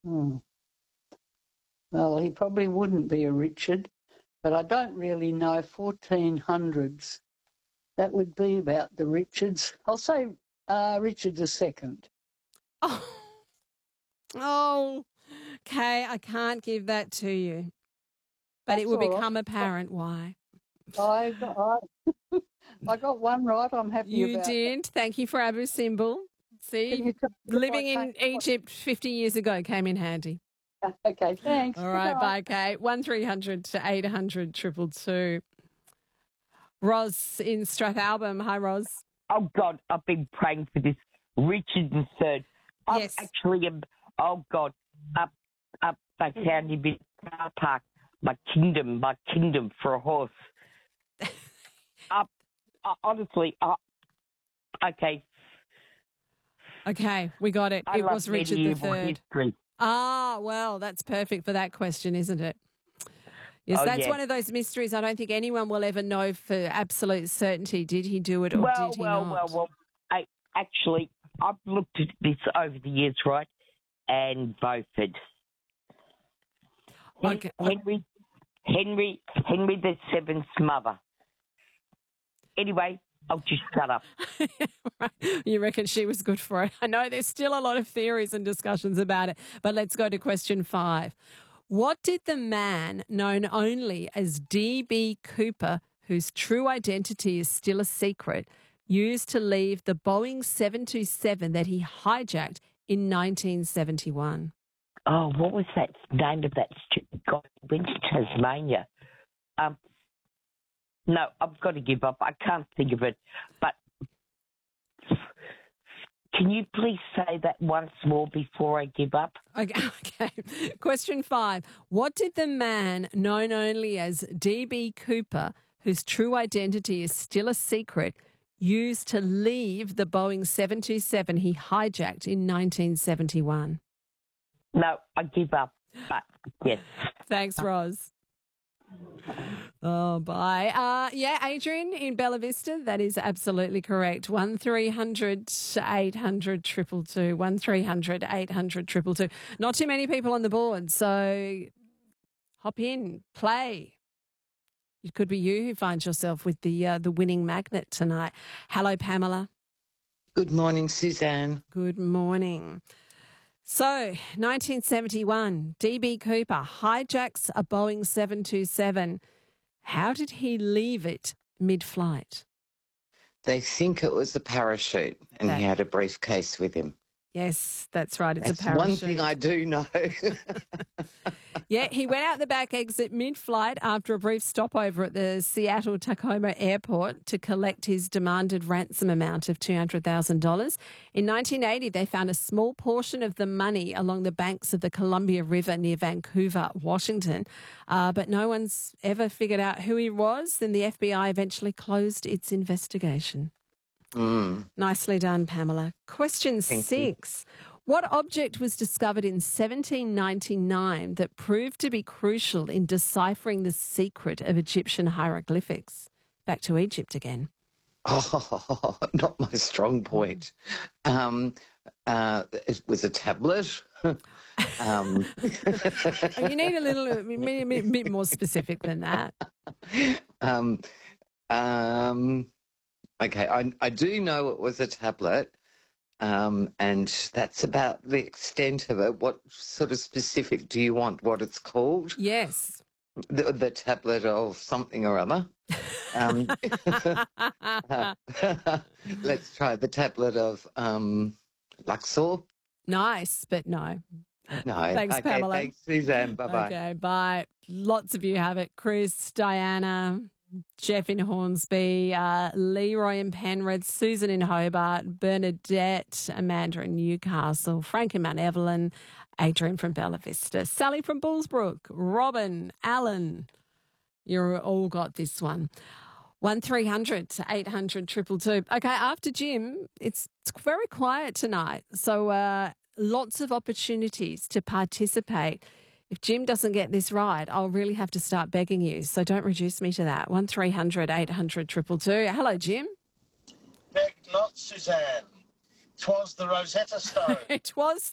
Hmm. Well, he probably wouldn't be a Richard, but I don't really know 1400s. That would be about the Richards. I'll say Richard II. Oh, oh, okay. I can't give that to you, but it That's will all right. become apparent why. I got one right. I'm happy You about that. did. Thank you for Abu Simbel. Can See, you tell me if I living came in Egypt 50 years ago came in handy. right? Okay, thanks. All Good right, night. bye, Kate. 1300 to 800 222. Ros in Strathalbyn. Hi, Ros. Oh, God, I've been praying for this Richard III. I'm Yes. actually, oh, God, up, they found him in the car park. My kingdom for a horse. Honestly, okay. Okay, we got it. I It love was Richard medieval III. history. Ah, well, that's perfect for that question, isn't it? Yes, Oh, that's yeah. one of those mysteries I don't think anyone will ever know for absolute certainty. Did he do it or did he not? Well. I've looked at this over the years, right, and voted. Okay. Henry VII's mother. Anyway, I'll just shut up. You reckon she was good for it? I know there's still a lot of theories and discussions about it, but let's go to question 5. What did the man known only as D.B. Cooper, whose true identity is still a secret, use to leave the Boeing 727 that he hijacked in 1971? Oh, what was that name of that stupid guy? He went to Tasmania. No, I've got to give up. I can't think of it. But can you please say that once more before I give up? Okay. Question 5. What did the man known only as D.B. Cooper, whose true identity is still a secret, use to leave the Boeing 727 he hijacked in 1971? No, I give up. But yes. Thanks, Ros. Oh, bye. Yeah, Adrian in Bella Vista, that is absolutely correct. 1300 800 222. 1300 800 222. Not too many people on the board, so hop in, play. It could be you who finds yourself with the winning magnet tonight. Hello, Pamela. Good morning, Suzanne. Good morning. So, 1971, D.B. Cooper hijacks a Boeing 727. How did he leave it mid-flight? They think it was a parachute and he had a briefcase with him. Yes, that's right. It's That's a parachute. one thing I do know. Yeah, he went out the back exit mid-flight after a brief stopover at the Seattle-Tacoma airport to collect his demanded ransom amount of $200,000. In 1980, they found a small portion of the money along the banks of the Columbia River near Vancouver, Washington. But no one's ever figured out who he was, and the FBI eventually closed its investigation. Nicely done, Pamela. Question 6. What object was discovered in 1799 that proved to be crucial in deciphering the secret of Egyptian hieroglyphics? Back to Egypt again. Oh, not my strong point. It was a tablet. You need a bit more specific than that. Okay, I do know it was a tablet. And that's about the extent of it. What sort of specific do you want? What it's called? Yes. The tablet of something or other. Let's try the tablet of Luxor. Nice, but no. No. Thanks, okay, Pamela. Thanks, Suzanne. Bye-bye. Okay, bye. Lots of you have it. Chris, Diana, Jeff in Hornsby, Leroy in Penrith, Susan in Hobart, Bernadette, Amanda in Newcastle, Frank in Mount Evelyn, Adrian from Bella Vista, Sally from Bullsbrook, Robin, Alan. You all got this one. 1300 800 222. Okay, after Jim, it's very quiet tonight. So lots of opportunities to participate. If Jim doesn't get this right, I'll really have to start begging you. So don't reduce me to that. 1300 800 222. Hello, Jim. Beg not, Suzanne. 'Twas the Rosetta Stone. It was